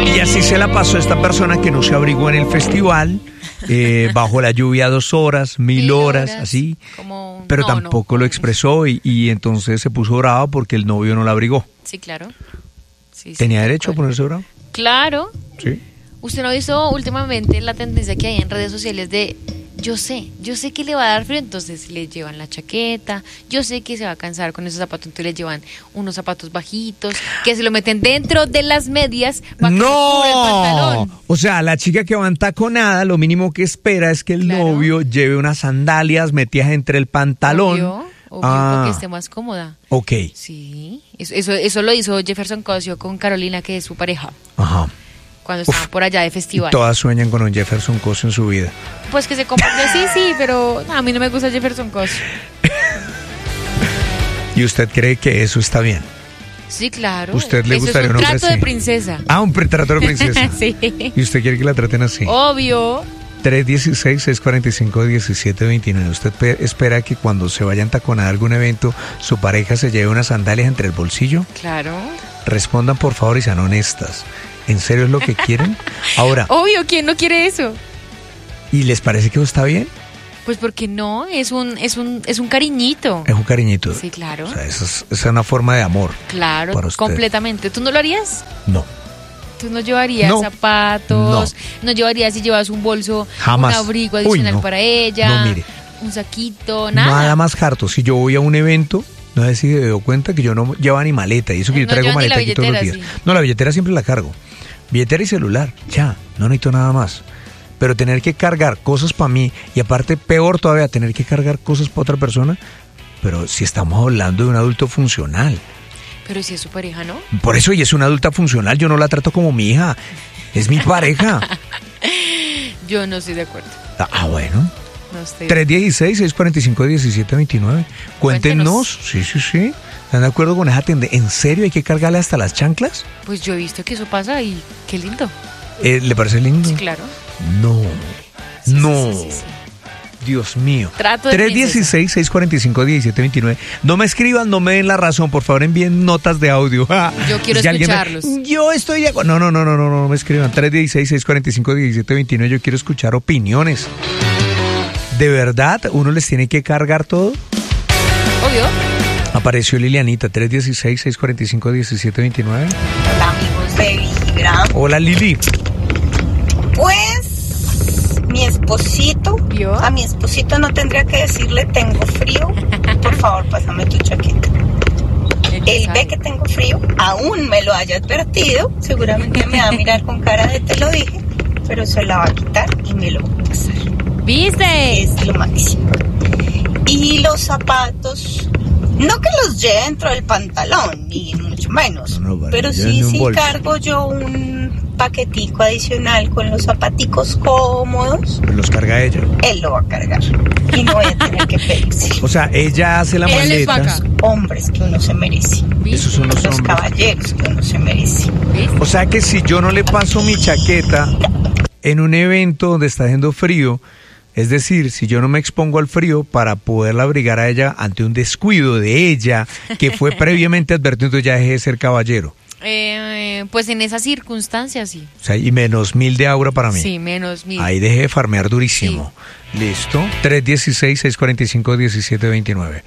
Y así se la pasó esta persona que no se abrigó en el festival, bajo la lluvia 2 horas, 1000 horas, así. Pero tampoco lo expresó y entonces se puso brava porque el novio no la abrigó. Sí, claro. Sí, ¿Tenía derecho a ponerse bravo? Claro. Sí. ¿Usted no ha visto últimamente la tendencia que hay en redes sociales de yo sé que le va a dar frío, entonces le llevan la chaqueta, yo sé que se va a cansar con esos zapatos, entonces le llevan unos zapatos bajitos, que se lo meten dentro de las medias para que cubra el pantalón? O sea, la chica que va en taconada, lo mínimo que espera es que el novio lleve unas sandalias metidas entre el pantalón. Obvio, para que esté más cómoda. Ok. Sí, eso lo hizo Jefferson Cosio con Carolina, que es su pareja. Ajá. Cuando estaban por allá de festival. Y todas sueñan con un Jefferson Cosio en su vida. Pues que se comporte así, sí, pero a mí no me gusta Jefferson Cosio. ¿Y usted cree que eso está bien? Sí, claro. ¿Usted le gustaría un un hombre trato así? de princesa. Un trato de princesa. Sí. ¿Y usted quiere que la traten así? Obvio. 316-645-1729. ¿Usted espera que cuando se vaya a entaconar a algún evento, su pareja se lleve unas sandalias entre el bolsillo? Claro. Respondan por favor y sean honestas. ¿En serio es lo que quieren? Ahora. Obvio, ¿quién no quiere eso? ¿Y les parece que eso está bien? Pues porque no, es un cariñito. Es un cariñito. Sí, claro. O sea, es una forma de amor. Claro, completamente. ¿Tú no lo harías? No. ¿Tú no llevarías zapatos? No llevarías si llevas un bolso, jamás, un abrigo adicional para ella? No, mire. Un saquito, nada. Nada más harto. Si yo voy a un evento, no sé si se dio cuenta que yo no llevaba ni maleta. Y eso que yo traigo maleta aquí todos los días. Sí. No, la billetera siempre la cargo. Billetera y celular, ya, no necesito nada más. Pero tener que cargar cosas para mí, y aparte peor todavía, tener que cargar cosas para otra persona, pero si estamos hablando de un adulto funcional. Pero si es su pareja, ¿no? Por eso, y es una adulta funcional, yo no la trato como mi hija, es mi pareja. Yo no estoy de acuerdo. Bueno. No estoy 316-645-1729. Cuéntenos. Sí. ¿Están de acuerdo con esa tendencia? ¿En serio hay que cargarle hasta las chanclas? Pues yo he visto que eso pasa y qué lindo. ¿Le parece lindo? Sí, claro. No. Sí. Dios mío. 316-645-1729. No me escriban, no me den la razón. Por favor, envíen notas de audio. Yo quiero escucharlos. Yo estoy de acuerdo. No me escriban. 316-645-1729. Yo quiero escuchar opiniones. ¿De verdad uno les tiene que cargar todo? Obvio. Apareció Lilianita, 316-645-1729. Hola, amigos de Vibra. Hola, Lili. Pues, a mi esposito no tendría que decirle tengo frío. Por favor, pásame tu chaqueta. Él ve que tengo frío, aún me lo haya advertido. Seguramente me va a mirar con cara de te lo dije, pero se la va a quitar y me lo va a pasar. ¿Viste? Es lo máximo. Y los zapatos, no que los lleve dentro del pantalón, ni mucho menos, pero sí cargo yo un paquetico adicional con los zapaticos cómodos. ¿Los carga ella? Él lo va a cargar y no voy a tener que pedirse. O sea, ella hace la maleta. Los hombres que uno se merece. Esos son los hombres. Caballeros que uno se merece. O sea que si yo no le paso mi chaqueta en un evento donde está haciendo frío, es decir, si yo no me expongo al frío para poderla abrigar a ella ante un descuido de ella que fue previamente advertido, entonces ya dejé de ser caballero. Pues en esas circunstancias sí. O sea, y menos 1000 de aura para mí. Sí, menos 1000. Ahí dejé de farmear durísimo. Sí. ¿Listo? 316-645-1729.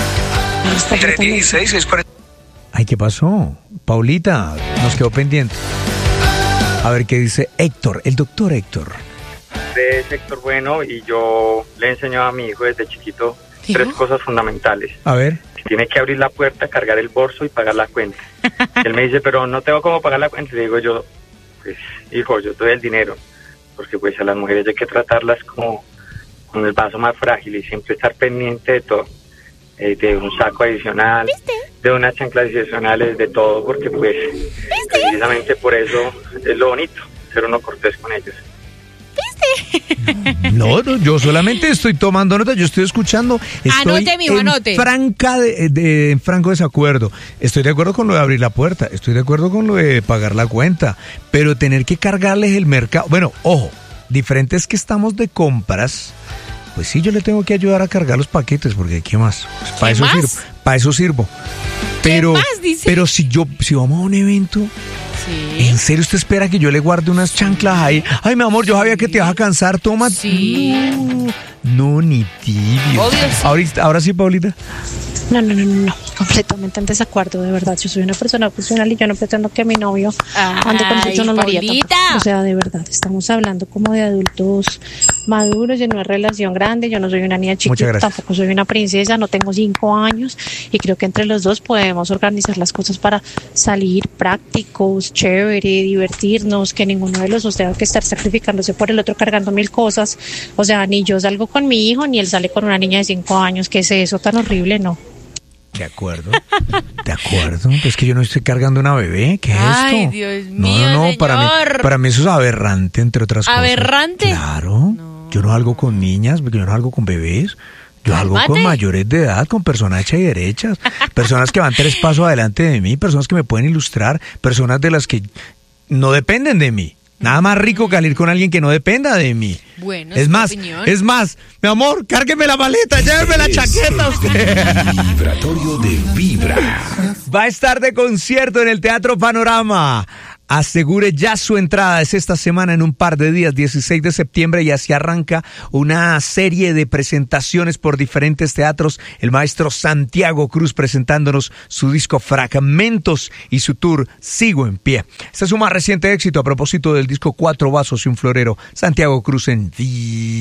316-645. Ay, ¿qué pasó? Paulita, nos quedó pendiente. A ver qué dice Héctor, el doctor Héctor. Es Héctor Bueno y yo le enseño a mi hijo desde chiquito 3 cosas fundamentales. A ver. Tiene que abrir la puerta, cargar el bolso y pagar la cuenta. Él me dice, pero no tengo cómo pagar la cuenta. Le digo yo, pues hijo, yo te doy el dinero, porque pues a las mujeres hay que tratarlas como con el vaso más frágil y siempre estar pendiente de todo, de un saco adicional, de unas chanclas adicionales, de todo, porque pues precisamente por eso es lo bonito, ser uno cortés con ellos. No, yo solamente estoy tomando nota, yo estoy escuchando. Estoy en franco desacuerdo. Estoy de acuerdo con lo de abrir la puerta, estoy de acuerdo con lo de pagar la cuenta, pero tener que cargarles el mercado. Bueno, ojo, diferente es que estamos de compras. Pues sí, yo le tengo que ayudar a cargar los paquetes, porque ¿qué más? Pues para eso sirvo. Pero si vamos a un evento, Sí. ¿En serio usted espera que yo le guarde unas chanclas ahí? Ay, mi amor, yo sabía que te vas a cansar, toma. Sí. No, ni tibio. Obvio, sí. Ahora sí, Paulita. No, completamente en desacuerdo, de verdad. Yo soy una persona funcional y yo no pretendo que mi novio ande con eso, yo no lo haría tampoco. O sea, de verdad, estamos hablando como de adultos maduros, de una relación grande. Yo no soy una niña chiquita, tampoco soy una princesa, no tengo 5 años y creo que entre los dos podemos organizar las cosas para salir prácticos, chévere, divertirnos, que ninguno de los dos tenga que estar sacrificándose por el otro, cargando 1000 cosas. O sea, ni yo salgo con mi hijo, ni él sale con una niña de 5 años. ¿Qué es eso tan horrible? No. De acuerdo. Pues que yo no estoy cargando una bebé. ¿Qué es esto? Ay, Dios mío, No, señor. para mí eso es aberrante, entre otras cosas. ¿Aberrante? Claro. No. Yo no salgo con niñas, yo no salgo con bebés. Yo salgo con mayores de edad, con personas hechas y derechas. Personas que van 3 pasos adelante de mí, personas que me pueden ilustrar, personas de las que no dependen de mí. Nada más rico que salir con alguien que no dependa de mí. Bueno, es más, mi amor, cárgueme la maleta, lléveme la chaqueta usted. Vibratorio de Vibra. Va a estar de concierto en el Teatro Panorama. Asegure ya su entrada, es esta semana en un par de días, 16 de septiembre, y así arranca una serie de presentaciones por diferentes teatros. El maestro Santiago Cruz presentándonos su disco Fragmentos y su tour Sigo en Pie. Este es su más reciente éxito a propósito del disco 4 vasos y un florero. Santiago Cruz en